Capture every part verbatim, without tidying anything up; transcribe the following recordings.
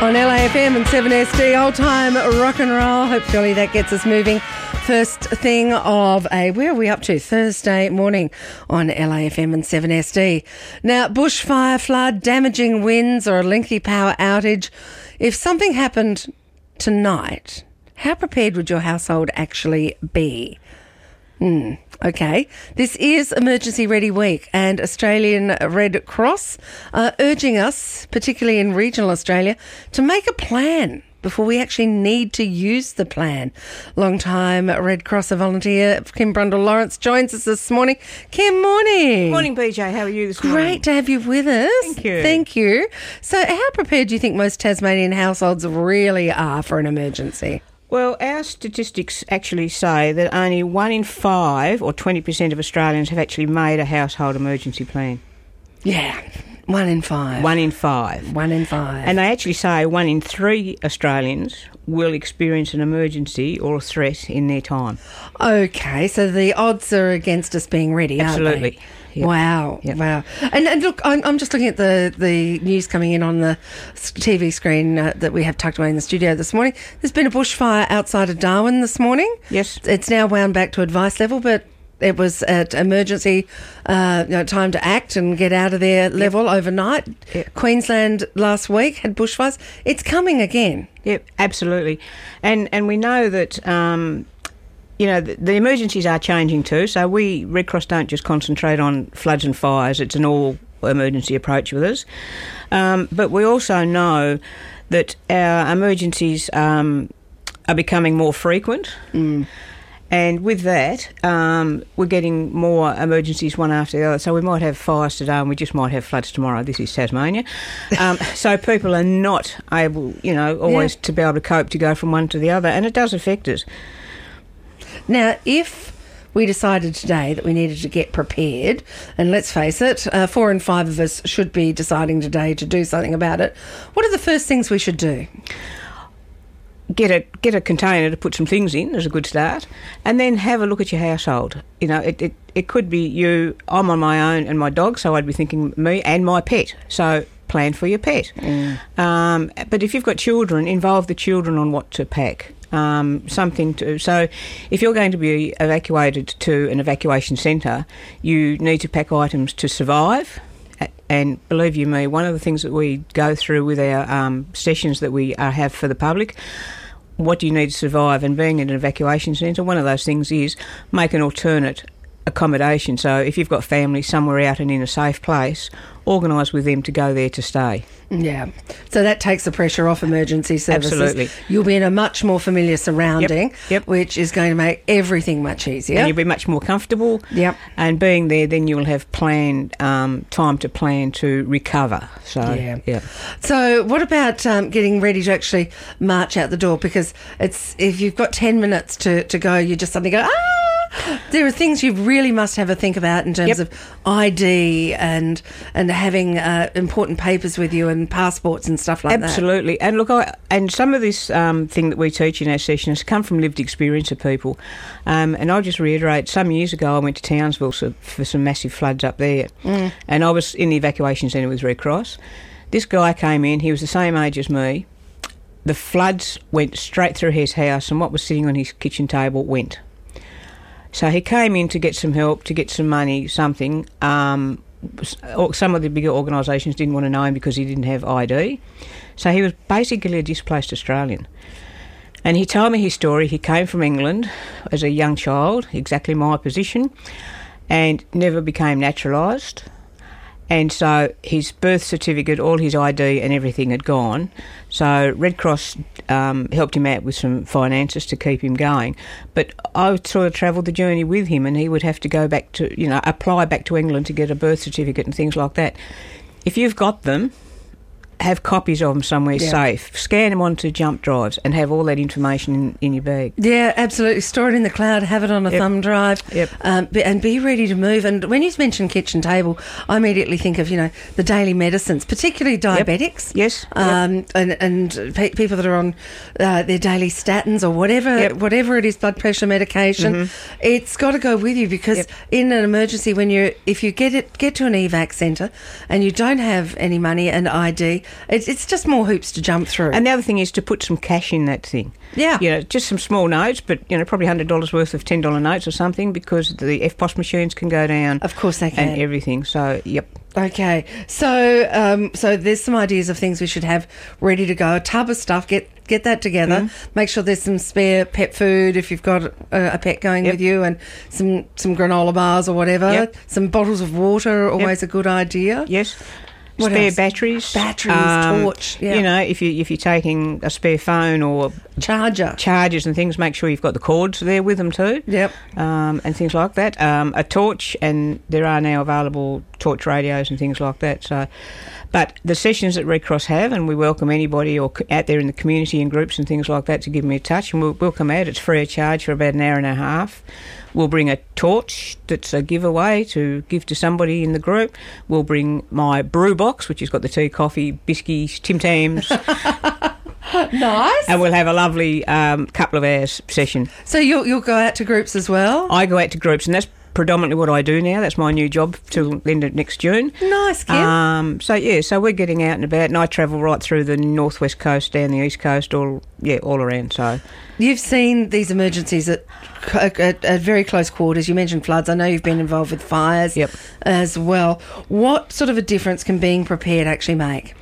On L A F M and seven S D, old time rock and roll. Hopefully that gets us moving. First thing of a, where are we up to? Thursday morning on L A F M and seven S D. Now, bushfire, flood, damaging winds or a lengthy power outage. If something happened tonight, how prepared would your household actually be? Hmm. Okay, this is Emergency Ready Week, and Australian Red Cross are urging us, particularly in regional Australia, to make a plan before we actually need to use the plan. Long-time Red Cross volunteer Kim Brundle-Lawrence joins us this morning. Kim, morning. Morning, B J. How are you this morning? Great to have you with us. Thank you. Thank you. So how prepared do you think most Tasmanian households really are for an emergency? Well, our statistics actually say that only one in five, or twenty percent of Australians, have actually made a household emergency plan. Yeah, one in five. One in five. One in five. And they actually say one in three Australians will experience an emergency or a threat in their time. Okay, so the odds are against us being ready, Absolutely. aren't they? Yep. Wow, Yep. wow. And, and look, I'm, I'm just looking at the, the news coming in on the T V screen uh, that we have tucked away in the studio this morning. There's been a bushfire outside of Darwin this morning. Yes. It's now wound back to advice level, but it was at emergency uh, you know, time to act and get out of their level overnight. Yep. Queensland last week had bushfires. It's coming again. Yep, absolutely. And, and we know that... Um, You know, the, the emergencies are changing too, so we, Red Cross, don't just concentrate on floods and fires. It's an all-emergency approach with us. Um, but we also know that our emergencies um, are becoming more frequent. Mm. And with that, um, we're getting more emergencies one after the other. So we might have fires today and we just might have floods tomorrow. This is Tasmania. Um, so people are not able, you know, always Yeah. to be able to cope to go from one to the other. And it does affect us. Now, if we decided today that we needed to get prepared, and let's face it, uh, four in five of us should be deciding today to do something about it, what are the first things we should do? Get a get a container to put some things in as a good start, and then have a look at your household. You know, it, it, it could be you. I'm on my own and my dog, so I'd be thinking me and my pet. So plan for your pet. Mm. Um, but if you've got children, involve the children on what to pack. Um, something to so if you're going to be evacuated to an evacuation centre, you need to pack items to survive. And believe you me, one of the things that we go through with our um, sessions that we uh, have for the public, what do you need to survive? And being in an evacuation centre, one of those things is make an alternate accommodation. So if you've got family somewhere out and in a safe place, organise with them to go there to stay. Yeah. So that takes the pressure off emergency services. Absolutely. You'll be in a much more familiar surrounding, Yep, yep. which is going to make everything much easier. And you'll be much more comfortable. Yep. And being there, then you'll have planned um, time to plan to recover. So, Yeah. yeah. So what about um, getting ready to actually march out the door? Because it's if you've got ten minutes to, to go, you just suddenly go, ah! There are things you really must have a think about in terms Yep. of I D and and having uh, important papers with you and passports and stuff like that. Absolutely. And look, I, and some of this um, thing that we teach in our session has come from lived experience of people. Um, and I'll just reiterate, some years ago I went to Townsville so, for some massive floods up there. Mm. And I was in the evacuation centre with Red Cross. This guy came in, he was the same age as me. The floods went straight through his house and what was sitting on his kitchen table went. So he came in to get some help, to get some money, something. Um, some of the bigger organisations didn't want to know him because he didn't have I D. So he was basically a displaced Australian. And he told me his story. He came from England as a young child, exactly my position, and never became naturalised. And so his birth certificate, all his I D and everything had gone. So Red Cross um, helped him out with some finances to keep him going. But I sort of travelled the journey with him and he would have to go back to, you know, apply back to England to get a birth certificate and things like that. If you've got them, have copies of them somewhere Yeah. safe. Scan them onto jump drives and have all that information in, in your bag. Yeah, absolutely. Store it in the cloud, have it on a Yep. thumb drive, Yep. um, be, and be ready to move. And when you mention kitchen table, I immediately think of, you know, the daily medicines, particularly diabetics. Yes. Um, and and pe- people that are on uh, their daily statins or whatever, Yep. whatever it is, blood pressure medication, Mm-hmm. it's got to go with you because Yep. in an emergency, when you if you get it get to an evac centre and you don't have any money and I D, it's, it's just more hoops to jump through. And the other thing is to put some cash in that thing. Yeah. You know, just some small notes, but, you know, probably one hundred dollars worth of ten dollar notes or something, because the F P O S machines can go down. Of course they can. And everything. So, yep. Okay. So um, so there's some ideas of things we should have ready to go. A tub of stuff, get get that together. Mm. Make sure there's some spare pet food if you've got a, a pet going yep. with you, and some, some granola bars or whatever. Yep. Some bottles of water, always yep. a good idea. Yes. What spare else? batteries, batteries, um, torch. Yeah. You know, if you if you're taking a spare phone or charger, chargers and things, make sure you've got the cords there with them too. Yep. Um, and things like that. Um, a torch, and there are now available torch radios and things like that. So, but the sessions that Red Cross have, and we welcome anybody or out there in the community and groups and things like that to give me a touch, and we'll, we'll come out. It's free of charge for about an hour and a half. We'll bring a torch that's a giveaway to give to somebody in the group. We'll bring my brew box, which has got the tea, coffee, biscuits, Tim Tams. Nice. And we'll have a lovely um, couple of hours session. So you'll, you'll go out to groups as well? I go out to groups, and that's predominantly what I do now. That's my new job till the end of next June. Nice, Kim. Um, so, yeah, so we're getting out and about, and I travel right through the northwest coast, down the east coast, all yeah, all around. So you've seen these emergencies at, at, at very close quarters. You mentioned floods. I know you've been involved with fires yep. as well. What sort of a difference can being prepared actually make?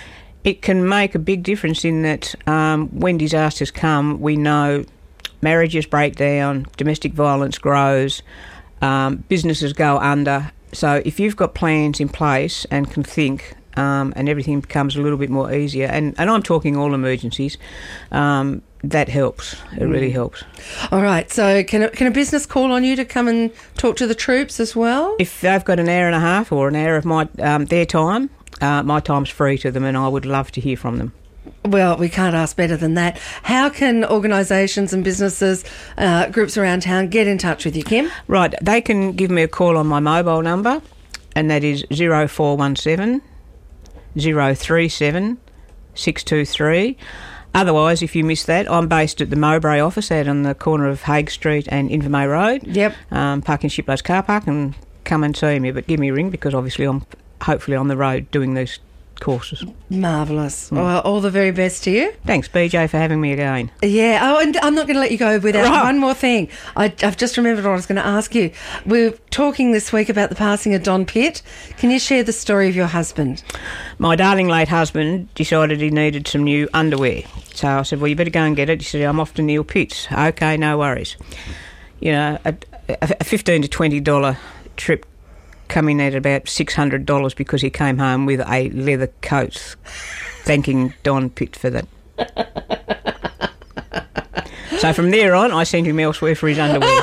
It can make a big difference in that um, when disasters come, we know marriages break down, domestic violence grows, um, businesses go under. So if you've got plans in place and can think, um, and everything becomes a little bit more easier, and, and I'm talking all emergencies, um, that helps. It mm. really helps. All right. So can a, can a business call on you to come and talk to the troops as well? If they've got an hour and a half or an hour of my um, their time, uh, my time's free to them, and I would love to hear from them. Well, we can't ask better than that. How can organisations and businesses, uh, groups around town get in touch with you, Kim? Right. They can give me a call on my mobile number, and that is zero four one seven zero three seven six two three. Otherwise, if you miss that, I'm based at the Mowbray office out on the corner of Hague Street and Invermay Road. Yep. Um, park in Shiploads car park, and come and see me. But give me a ring, because obviously I'm hopefully on the road doing these courses. Marvellous. Mm. Well, all the very best to you. Thanks, B J, for having me again. Yeah. Oh, and I'm not going to let you go without right. one more thing. I, I've just remembered what I was going to ask you. We're talking this week about the passing of Don Pitt. Can you share the story of your husband? My darling late husband decided he needed some new underwear. So I said, well, you better go and get it. He said, I'm off to Neil Pitt's. Okay, no worries. You know, a, a fifteen to twenty dollars trip coming at about six hundred dollars because he came home with a leather coat, thanking Don Pitt for that. So from there on, I sent him elsewhere for his underwear.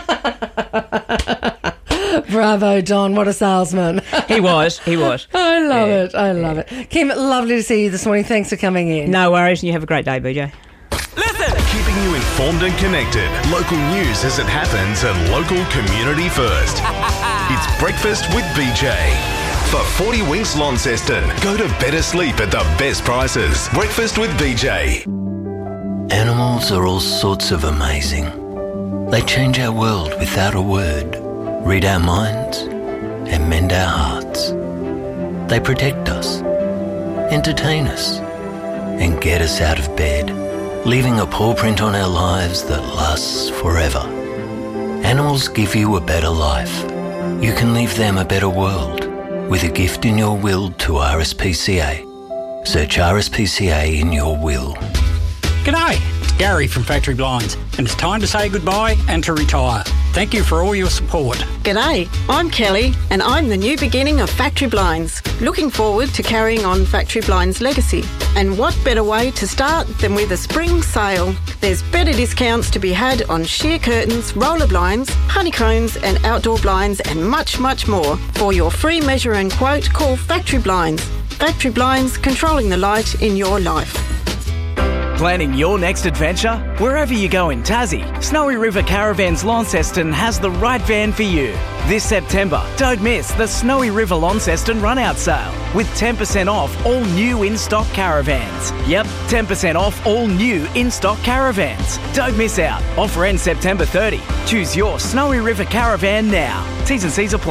Bravo, Don. What a salesman. He was, he was. I love yeah. it, I love yeah. it. Kim, lovely to see you this morning. Thanks for coming in. No worries, and you have a great day, B J. Listen! Keeping you informed and connected. Local news as it happens and local community first. It's Breakfast with B J. For forty Winks Launceston, go to better sleep at the best prices. Breakfast with B J. Animals are all sorts of amazing. They change our world without a word, read our minds, and mend our hearts. They protect us, entertain us, and get us out of bed, leaving a paw print on our lives that lasts forever. Animals give you a better life. You can leave them a better world with a gift in your will to R S P C A. Search R S P C A in your will. G'day, it's Gary from Factory Blinds, and it's time to say goodbye and to retire. Thank you for all your support. G'day, I'm Kelly, and I'm the new beginning of Factory Blinds. Looking forward to carrying on Factory Blinds' legacy. And what better way to start than with a spring sale? There's better discounts to be had on sheer curtains, roller blinds, honeycombs and outdoor blinds, and much, much more. For your free measure and quote, call Factory Blinds. Factory Blinds, controlling the light in your life. Planning your next adventure? Wherever you go in Tassie, Snowy River Caravans Launceston has the right van for you. This September, don't miss the Snowy River Launceston Run-Out Sale with ten percent off all new in-stock caravans. Yep, ten percent off all new in-stock caravans. Don't miss out. Offer ends September thirtieth. Choose your Snowy River Caravan now. T's and C's apply.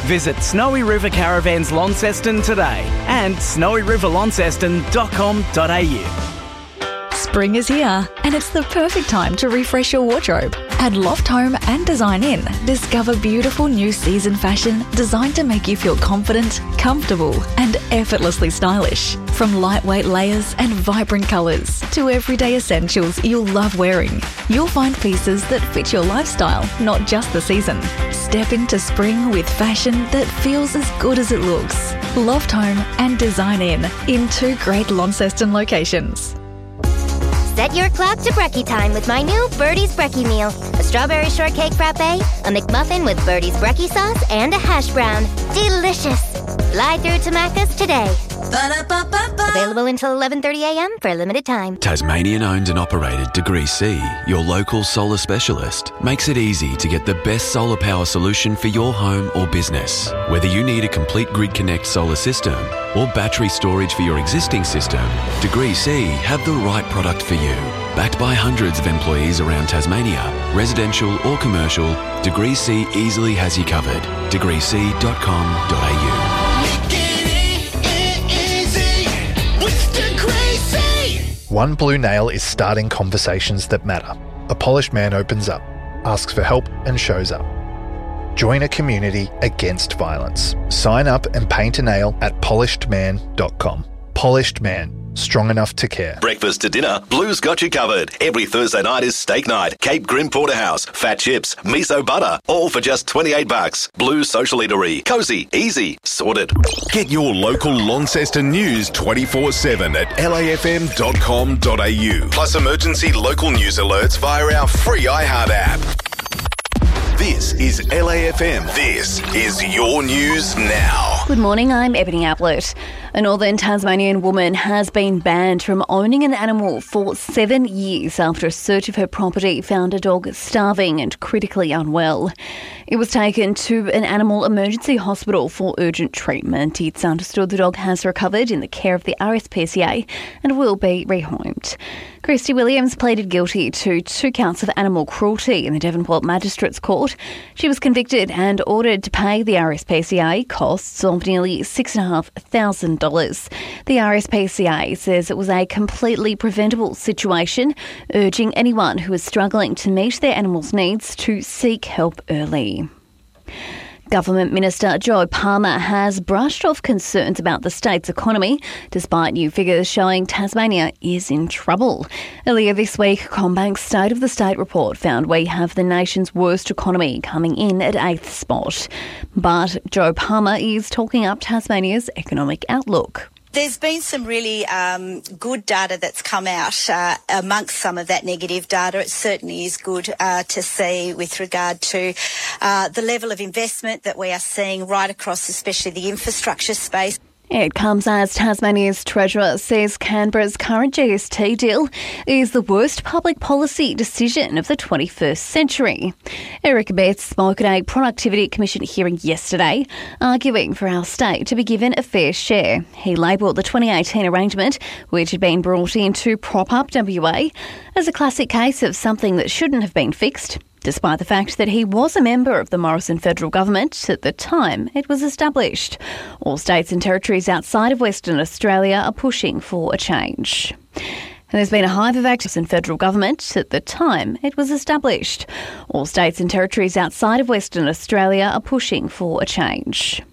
Visit Snowy River Caravans Launceston today and snowy river launceston dot com dot a u. Spring is here, and it's the perfect time to refresh your wardrobe. At Loft Home and Design In, discover beautiful new season fashion designed to make you feel confident, comfortable, and effortlessly stylish. From lightweight layers and vibrant colours to everyday essentials you'll love wearing, you'll find pieces that fit your lifestyle, not just the season. Step into spring with fashion that feels as good as it looks. Loft Home and Design In, in two great Launceston locations. Set your clock to brekkie time with my new Birdie's Brekkie meal. A strawberry shortcake frappe, a McMuffin with Birdie's Brekkie sauce, and a hash brown. Delicious! Fly through to Macca's today. Ba-da-ba-ba-ba. Available until eleven thirty a m for a limited time. Tasmanian owned and operated Degree C, your local solar specialist, makes it easy to get the best solar power solution for your home or business. Whether you need a complete Grid Connect solar system or battery storage for your existing system, Degree C have the right product for you. Backed by hundreds of employees around Tasmania, residential or commercial, Degree C easily has you covered. degree c dot com dot a u. One Blue Nail is starting conversations that matter. A polished man opens up, asks for help and shows up. Join a community against violence. Sign up and paint a nail at polished man dot com. Polished Man. Strong enough to care. Breakfast to dinner, Blue's got you covered. Every Thursday night is steak night. Cape Grim Porterhouse, fat chips, miso butter, all for just twenty-eight bucks. Blue's Social Eatery. Cozy, easy, sorted. Get your local Launceston news twenty-four seven at l a f m dot com dot a u. Plus emergency local news alerts via our free iHeart app. This is L A F M. This is your news now. Good morning, I'm Ebony Ablett. A northern Tasmanian woman has been banned from owning an animal for seven years after a search of her property found a dog starving and critically unwell. It was taken to an animal emergency hospital for urgent treatment. It's understood the dog has recovered in the care of the R S P C A and will be rehomed. Christy Williams pleaded guilty to two counts of animal cruelty in the Devonport Magistrates Court. She was convicted and ordered to pay the R S P C A costs of nearly six thousand five hundred dollars. The R S P C A says it was a completely preventable situation, urging anyone who is struggling to meet their animal's needs to seek help early. Government Minister Joe Palmer has brushed off concerns about the state's economy, despite new figures showing Tasmania is in trouble. Earlier this week, CommBank's State of the State report found we have the nation's worst economy, coming in at eighth spot. But Joe Palmer is talking up Tasmania's economic outlook. There's been some really um, good data that's come out uh, amongst some of that negative data. It certainly is good uh, to see with regard to uh, the level of investment that we are seeing right across, especially the infrastructure space. It comes as Tasmania's Treasurer says Canberra's current G S T deal is the worst public policy decision of the twenty-first century. Eric Betts spoke at a Productivity Commission hearing yesterday, arguing for our state to be given a fair share. He labelled the twenty eighteen arrangement, which had been brought in to prop up W A, as a classic case of something that shouldn't have been fixed, despite the fact that he was a member of the Morrison federal government at the time it was established. All states and territories outside of Western Australia are pushing for a change. And there's been a hive of activists in federal government at the time it was established. All states and territories outside of Western Australia are pushing for a change.